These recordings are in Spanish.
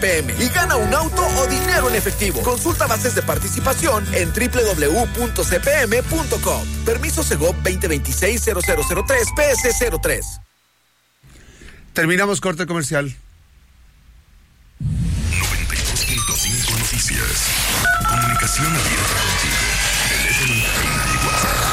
PM y gana un auto o dinero en efectivo. Consulta bases de participación en www.cpm.com. Permiso Segov 2026-0003 PS03. Terminamos corte comercial. 92.5 Noticias. Comunicación abierta contigo. Teléfono en cabina y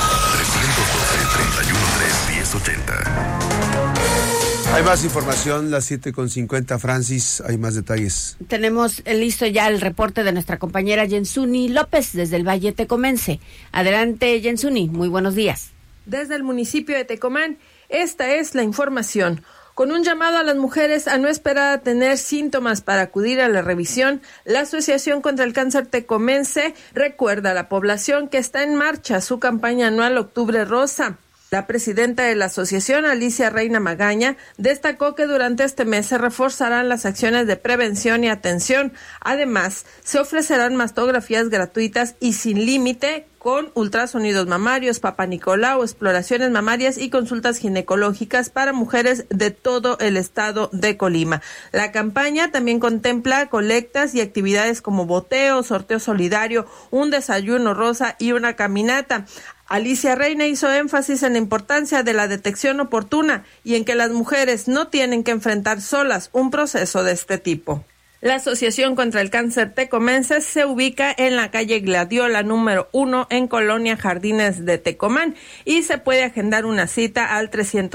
WhatsApp 312-313-1080. Hay más información, las 7:50, Francis, hay más detalles. Tenemos listo ya el reporte de nuestra compañera Yensuni López desde el Valle Tecomense. Adelante, Yensuni, muy buenos días. Desde el municipio de Tecomán, esta es la información. Con un llamado a las mujeres a no esperar a tener síntomas para acudir a la revisión, la Asociación contra el Cáncer Tecomense recuerda a la población que está en marcha su campaña anual Octubre Rosa. La presidenta de la asociación, Alicia Reina Magaña, destacó que durante este mes se reforzarán las acciones de prevención y atención. Además, se ofrecerán mastografías gratuitas y sin límite con ultrasonidos mamarios, Papá Nicolau, exploraciones mamarias y consultas ginecológicas para mujeres de todo el estado de Colima. La campaña también contempla colectas y actividades como boteo, sorteo solidario, un desayuno rosa y una caminata. Alicia Reina hizo énfasis en la importancia de la detección oportuna y en que las mujeres no tienen que enfrentar solas un proceso de este tipo. La Asociación contra el Cáncer Tecomense se ubica en la calle Gladiola número 1 en Colonia Jardines de Tecomán y se puede agendar una cita al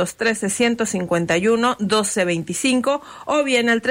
313-151-1225 o bien al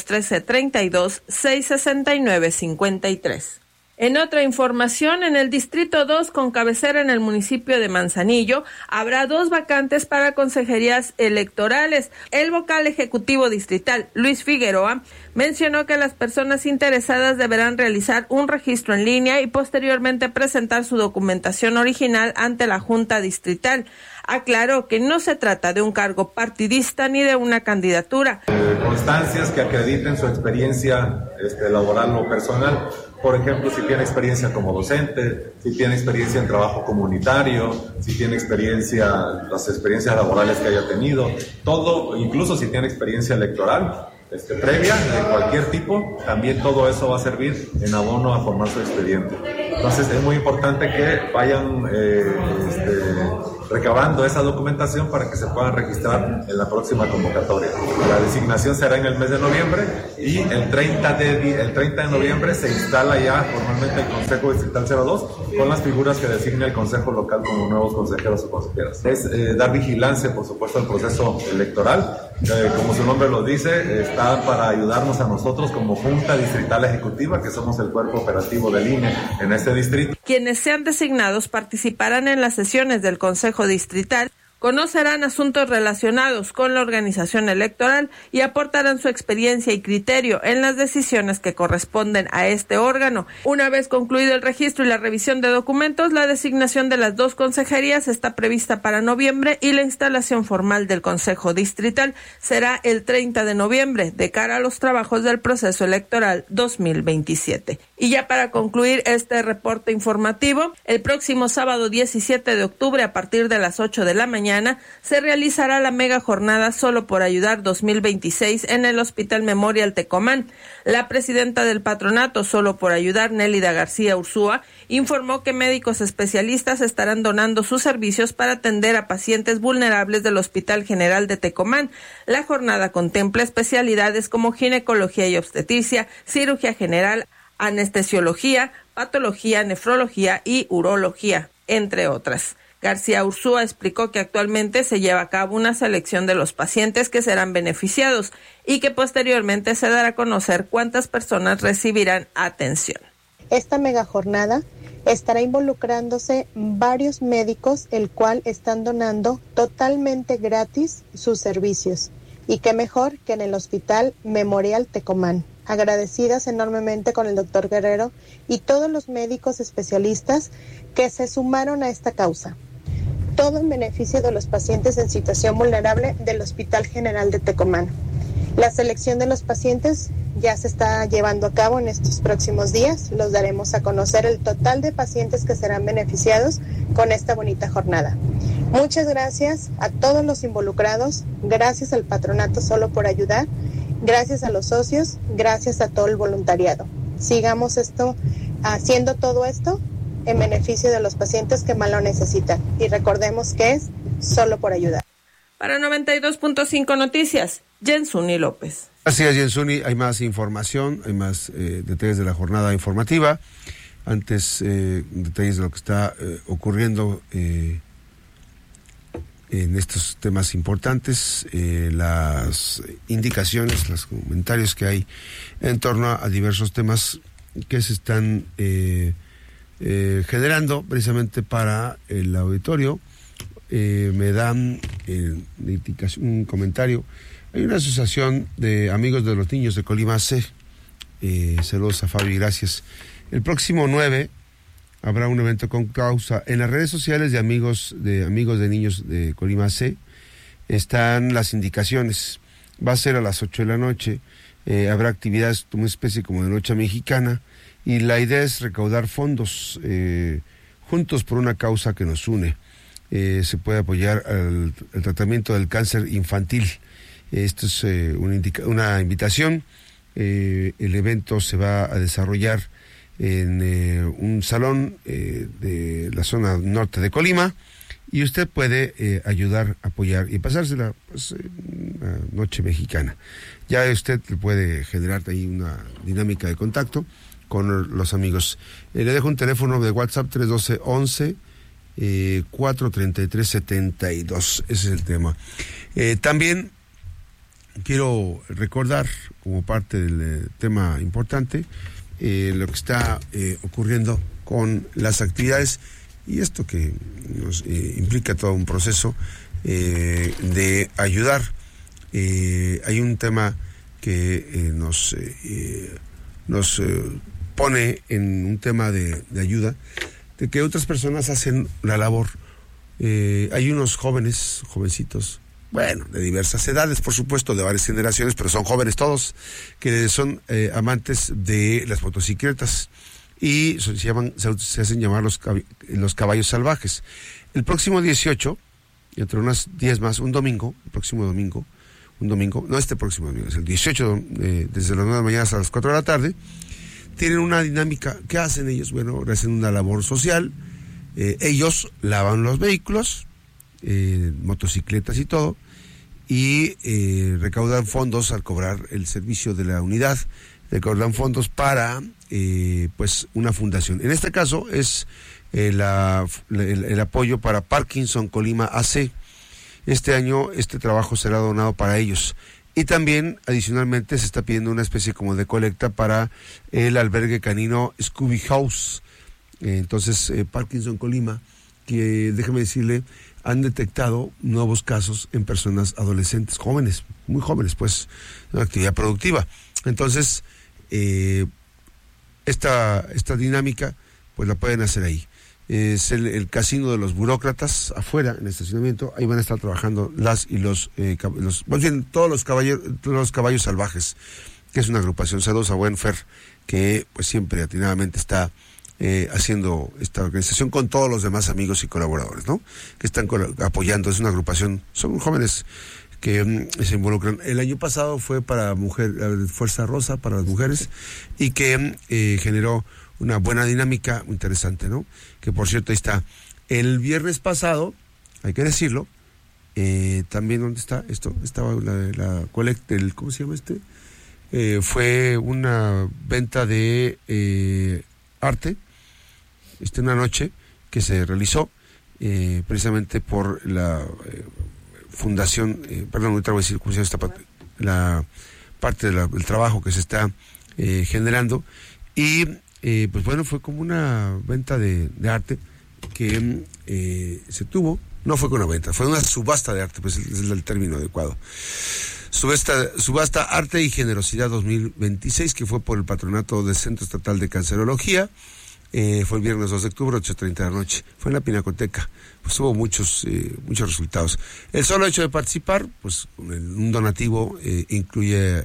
313-32-669-53. En otra información, en el Distrito 2, con cabecera en el municipio de Manzanillo, habrá 2 vacantes para consejerías electorales. El vocal ejecutivo distrital, Luis Figueroa, mencionó que las personas interesadas deberán realizar un registro en línea y posteriormente presentar su documentación original ante la Junta Distrital. Aclaró que no se trata de un cargo partidista ni de una candidatura. Constancias que acrediten su experiencia laboral o personal. Por ejemplo, si tiene experiencia como docente, si tiene experiencia en trabajo comunitario, si tiene las experiencias laborales que haya tenido, todo, incluso si tiene experiencia electoral previa de cualquier tipo, también todo eso va a servir en abono a formar su expediente. Entonces es muy importante que vayan recabando esa documentación para que se puedan registrar en la próxima convocatoria. La designación será en el mes de noviembre y el 30 de noviembre se instala ya formalmente el Consejo Distrital 02 con las figuras que designe el Consejo Local como nuevos consejeros o consejeras. Es dar vigilancia, por supuesto, al proceso electoral. Como su nombre lo dice, está para ayudarnos a nosotros como Junta Distrital Ejecutiva, que somos el cuerpo operativo del INE en este distrito. Quienes sean designados participarán en las sesiones del Consejo Distrital, conocerán asuntos relacionados con la organización electoral y aportarán su experiencia y criterio en las decisiones que corresponden a este órgano. Una vez concluido el registro y la revisión de documentos, la designación de las 2 consejerías está prevista para noviembre y la instalación formal del Consejo Distrital será el 30 de noviembre, de cara a los trabajos del proceso electoral 2027. Y ya para concluir este reporte informativo, el próximo sábado 17 de octubre a partir de las 8 de la mañana se realizará la mega jornada Solo por Ayudar 2026 en el Hospital Memorial Tecomán. La presidenta del patronato Solo por Ayudar, Nélida García Ursúa, informó que médicos especialistas estarán donando sus servicios para atender a pacientes vulnerables del Hospital General de Tecomán. La jornada contempla especialidades como ginecología y obstetricia, cirugía general, anestesiología, patología, nefrología y urología, entre otras. García Ursúa explicó que actualmente se lleva a cabo una selección de los pacientes que serán beneficiados y que posteriormente se dará a conocer cuántas personas recibirán atención. Esta megajornada estará involucrándose varios médicos, el cual están donando totalmente gratis sus servicios. Y qué mejor que en el Hospital Memorial Tecomán. Agradecidas enormemente con el doctor Guerrero y todos los médicos especialistas que se sumaron a esta causa. Todo en beneficio de los pacientes en situación vulnerable del Hospital General de Tecomán. La selección de los pacientes ya se está llevando a cabo en estos próximos días. Los daremos a conocer el total de pacientes que serán beneficiados con esta bonita jornada. Muchas gracias a todos los involucrados, gracias al Patronato Solo por Ayudar Gracias a los socios, gracias a todo el voluntariado. Sigamos haciendo todo esto en beneficio de los pacientes que más lo necesitan. Y recordemos que es solo por ayudar. Para 92.5 Noticias, Jensuni López. Gracias, Jensuni. Hay más información, hay más detalles de la jornada informativa. Antes, detalles de lo que está ocurriendo en estos temas importantes, las indicaciones, los comentarios que hay en torno a diversos temas que se están generando precisamente para el auditorio. Me dan un comentario. Hay una asociación de amigos de los niños de Colima C. Saludos a Fabi, gracias. El próximo 9 habrá un evento con causa. En las redes sociales de amigos de niños de Colima C están las indicaciones. Va a ser a las 8 de la noche. Habrá actividades, una especie como de noche mexicana. Y la idea es recaudar fondos juntos por una causa que nos une. Se puede apoyar el tratamiento del cáncer infantil. Esto es una invitación. El evento se va a desarrollar en un salón de la zona norte de Colima, y usted puede ayudar, apoyar y pasársela una noche mexicana. Ya usted puede generar ahí una dinámica de contacto con los amigos. Le dejo un teléfono de WhatsApp 312-11-433-72. Ese es el tema. También quiero recordar, como parte del tema importante, lo que está ocurriendo con las actividades, y esto que nos implica todo un proceso de ayudar. Hay un tema que nos pone en un tema de ayuda, de que otras personas hacen la labor. Hay unos jovencitos, bueno, de diversas edades, por supuesto, de varias generaciones, pero son jóvenes todos, que son amantes de las motocicletas y se hacen llamar los caballos salvajes. El próximo 18, entre unas 10 más, el próximo domingo, este próximo domingo, es el 18, desde las 9 de la mañana hasta las 4 de la tarde, tienen una dinámica. ¿Qué hacen ellos? Bueno, hacen una labor social. Ellos lavan los vehículos, motocicletas y todo, y recaudan fondos al cobrar el servicio de la unidad, recaudan fondos para una fundación. En este caso es el apoyo para Parkinson Colima AC. Este año este trabajo será donado para ellos. Y también, adicionalmente, se está pidiendo una especie como de colecta para el albergue canino Scooby House. Entonces, Parkinson Colima, que déjeme decirle, han detectado nuevos casos en personas adolescentes, jóvenes, muy jóvenes, pues, una actividad productiva. Entonces, esta dinámica, pues la pueden hacer ahí. Es el casino de los burócratas, afuera, en el estacionamiento. Ahí van a estar trabajando todos los caballos salvajes, que es una agrupación. Saludos a Wenfer, que pues siempre atinadamente está haciendo esta organización con todos los demás amigos y colaboradores, ¿no? Que están apoyando. Es una agrupación, son jóvenes que se involucran. El año pasado fue para Fuerza Rosa, para las mujeres, y que generó una buena dinámica, muy interesante, ¿no? Que por cierto, ahí está. El viernes pasado, hay que decirlo, también, ¿dónde está esto? Estaba la colecta, ¿cómo se llama este? Fue una venta de arte, una noche que se realizó precisamente por la fundación, ahorita voy a decir cómo se llama esta parte, la parte del trabajo que se está generando, y pues bueno, fue como una venta de arte que se tuvo. No fue con una venta, fue una subasta de arte, pues es el término adecuado. Subasta Arte y Generosidad 2026, que fue por el patronato del Centro Estatal de Cancerología. Fue el viernes 2 de octubre, 8:30 de la noche. Fue en la Pinacoteca. Pues hubo muchos resultados. El solo hecho de participar, pues un donativo incluía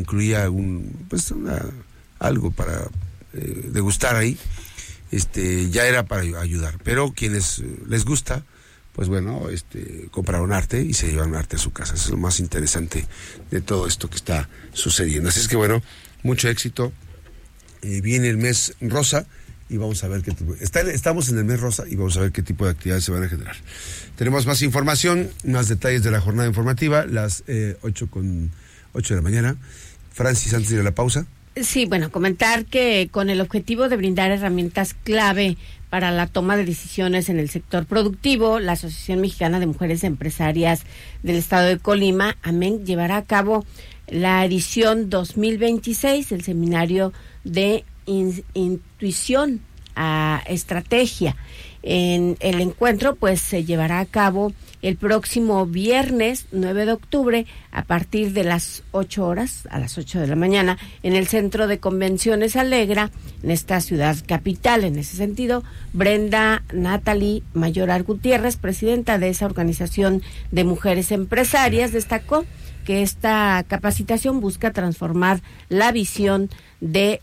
algo para degustar ahí. Ya era para ayudar. Pero quienes les gusta, pues bueno, compraron arte y se llevaron arte a su casa. Eso es lo más interesante de todo esto que está sucediendo. Así es que bueno, mucho éxito. Viene el mes rosa y vamos a ver estamos en el mes rosa y vamos a ver qué tipo de actividades se van a generar. Tenemos más información, más detalles de la jornada informativa, las 8:08 de la mañana. Francis, antes de ir a la pausa. Sí, bueno, comentar que con el objetivo de brindar herramientas clave para la toma de decisiones en el sector productivo, la Asociación Mexicana de Mujeres Empresarias del Estado de Colima, AMEN, llevará a cabo la edición 2026, el seminario de intuición a estrategia. En el encuentro, pues, se llevará a cabo el próximo viernes 9 de octubre a partir de las 8 horas, a las 8 de la mañana, en el Centro de Convenciones Alegra, en esta ciudad capital. En ese sentido, Brenda Natalie Mayoral Gutiérrez, presidenta de esa organización de mujeres empresarias, destacó que esta capacitación busca transformar la visión de,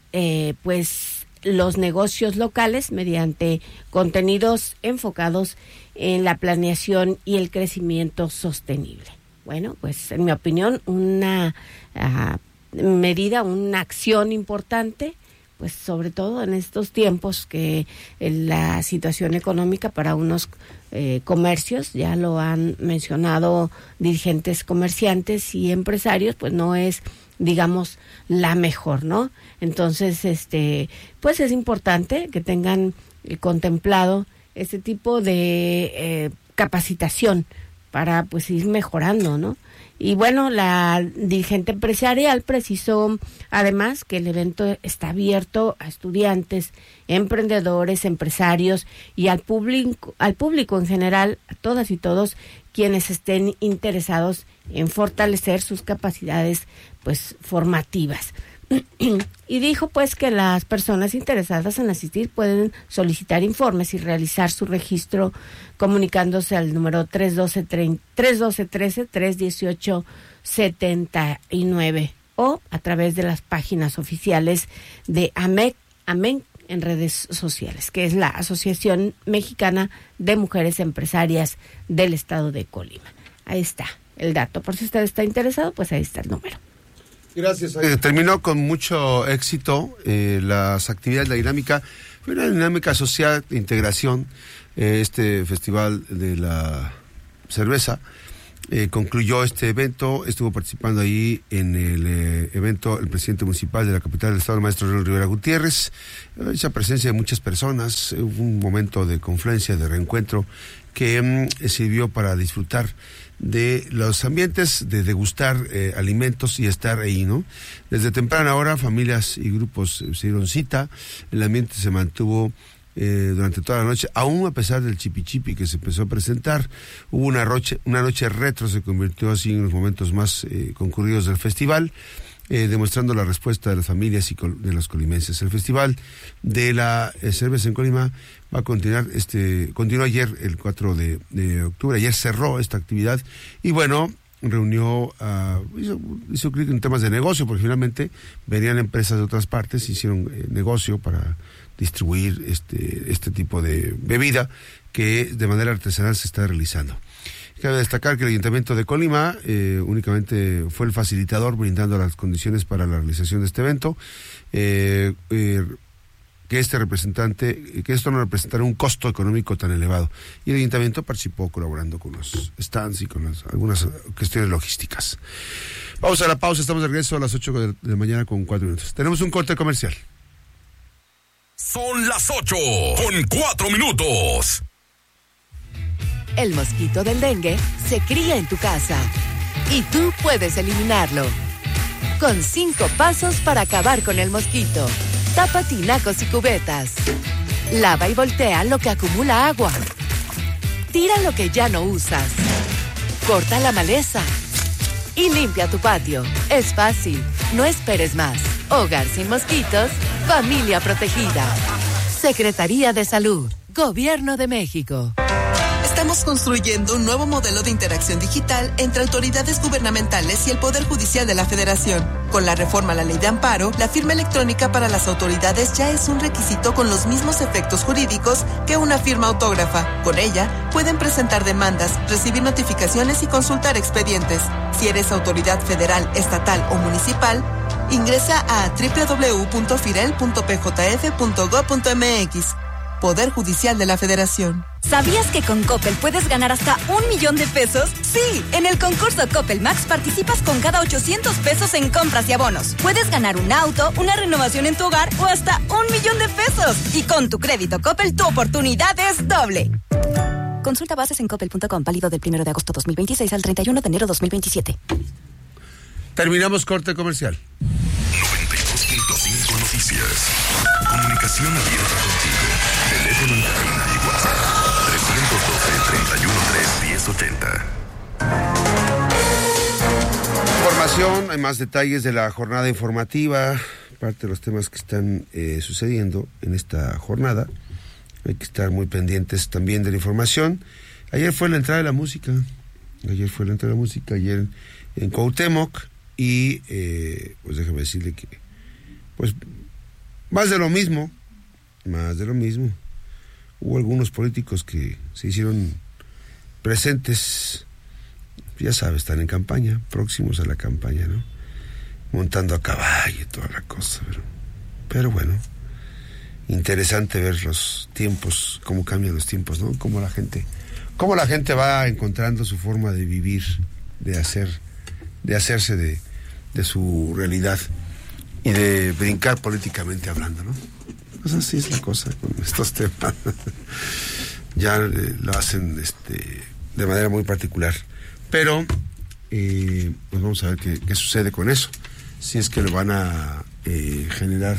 los negocios locales mediante contenidos enfocados en la planeación y el crecimiento sostenible. Bueno, pues en mi opinión, una medida, una acción importante, pues sobre todo en estos tiempos que la situación económica para unos comercios, ya lo han mencionado dirigentes comerciantes y empresarios, pues no es, digamos, la mejor, ¿no? Entonces, pues es importante que tengan contemplado este tipo de capacitación para, pues, ir mejorando, ¿no? Y bueno, la dirigente empresarial precisó además que el evento está abierto a estudiantes, emprendedores, empresarios y al público en general, a todas y todos quienes estén interesados en fortalecer sus capacidades, pues, formativas. Y dijo, pues, que las personas interesadas en asistir pueden solicitar informes y realizar su registro comunicándose al número 312-13-318-79 o a través de las páginas oficiales de AMEN en redes sociales, que es la Asociación Mexicana de Mujeres Empresarias del Estado de Colima. Ahí está el dato. Por si usted está interesado, pues ahí está el número. Gracias. Terminó con mucho éxito las actividades, la dinámica. Fue una dinámica social de integración. Este festival de la cerveza concluyó este evento. Estuvo participando ahí en el evento el presidente municipal de la capital del estado, el maestro León Rivera Gutiérrez. Esa presencia de muchas personas, un momento de confluencia, de reencuentro que sirvió para disfrutar de los ambientes, de degustar alimentos y estar ahí, ¿no? Desde temprana hora, familias y grupos se dieron cita, el ambiente se mantuvo durante toda la noche, aún a pesar del chipi que se empezó a presentar. Hubo una noche retro, se convirtió así en los momentos más concurridos del festival, demostrando la respuesta de las familias y de los colimenses. El Festival de la Cerveza en Colima va a continuar, continuó ayer, el 4 de octubre, ayer cerró esta actividad y bueno, reunió, hizo clic en temas de negocio, porque finalmente venían empresas de otras partes, hicieron negocio para distribuir este tipo de bebida que de manera artesanal se está realizando. Cabe destacar que el Ayuntamiento de Colima únicamente fue el facilitador brindando las condiciones para la realización de este evento, que esto no representara un costo económico tan elevado. Y el Ayuntamiento participó colaborando con los stands y con algunas cuestiones logísticas. Vamos a la pausa, estamos de regreso a las 8 de la mañana con 4 minutos. Tenemos un corte comercial. Son las 8:04. El mosquito del dengue se cría en tu casa y tú puedes eliminarlo. Con 5 pasos para acabar con el mosquito. Tapa tinacos y cubetas. Lava y voltea lo que acumula agua. Tira lo que ya no usas. Corta la maleza. Y limpia tu patio. Es fácil. No esperes más. Hogar sin mosquitos. Familia protegida. Secretaría de Salud. Gobierno de México. Estamos construyendo un nuevo modelo de interacción digital entre autoridades gubernamentales y el Poder Judicial de la Federación. Con la reforma a la Ley de Amparo, la firma electrónica para las autoridades ya es un requisito con los mismos efectos jurídicos que una firma autógrafa. Con ella, pueden presentar demandas, recibir notificaciones y consultar expedientes. Si eres autoridad federal, estatal o municipal, ingresa a www.firel.pjf.gov.mx. Poder Judicial de la Federación. ¿Sabías que con Coppel puedes ganar hasta $1,000,000? Sí, en el concurso Coppel Max participas con cada $800 en compras y abonos. Puedes ganar un auto, una renovación en tu hogar o hasta $1,000,000. Y con tu crédito Coppel, tu oportunidad es doble. Consulta bases en coppel.com, válido del 1 de agosto 2026 al 31 de enero 2027. Terminamos corte comercial. 92.5 Noticias. Comunicación abierta contigo. Teléfono en cabina y WhatsApp. 312-318-1080. Información, hay más detalles de la jornada informativa, parte de los temas que están sucediendo en esta jornada. Hay que estar muy pendientes también de la información. Ayer fue la entrada de la música. Ayer en Cuauhtémoc. Y pues déjame decirle que pues más de lo mismo. Hubo algunos políticos que se hicieron presentes, ya sabes, están en campaña, próximos a la campaña, ¿no? Montando a caballo y toda la cosa, pero bueno, interesante ver los tiempos, cómo cambian los tiempos, ¿no? Cómo la gente va encontrando su forma de vivir, de hacerse de su realidad y de brincar políticamente hablando, ¿no? Pues así es la cosa con estos temas. Ya lo hacen de manera muy particular. Pero pues vamos a ver qué sucede con eso. Si es que lo van a generar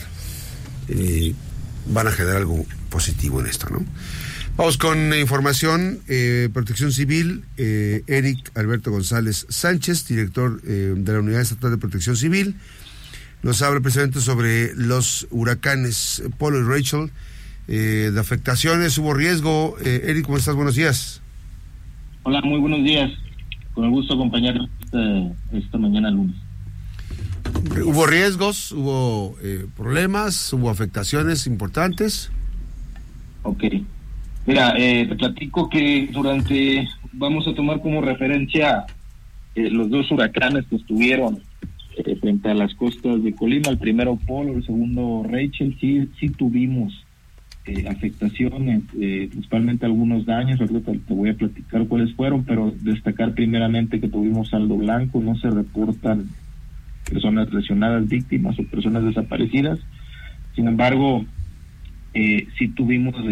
algo positivo en esto, ¿no? Vamos con información. Protección Civil. Eric Alberto González Sánchez, director de la Unidad Estatal de Protección Civil, nos habla precisamente sobre los huracanes Polo y Rachel, de afectaciones. ¿Hubo riesgo? Eric, ¿cómo estás? Buenos días. Hola, muy buenos días. Con el gusto de acompañar esta mañana lunes. ¿Hubo riesgos? ¿Hubo problemas? ¿Hubo afectaciones importantes? Ok. Mira, te platico que vamos a tomar como referencia los dos huracanes que estuvieron frente a las costas de Colima, el primero Polo, el segundo Rachel. Sí tuvimos afectaciones, principalmente algunos daños. Ahorita te voy a platicar cuáles fueron, pero destacar primeramente que tuvimos saldo blanco, no se reportan personas lesionadas, víctimas o personas desaparecidas. Sin embargo, sí tuvimos